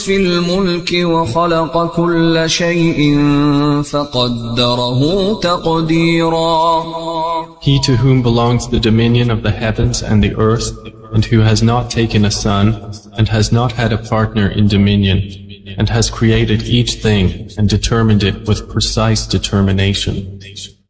في الملك وخلق كل شيء فقدره تقديرا. He to whom belongs the dominion of the heavens and the earth, and who has not taken a son, and has not had a partner in dominion, and has created each thing and determined it with precise determination.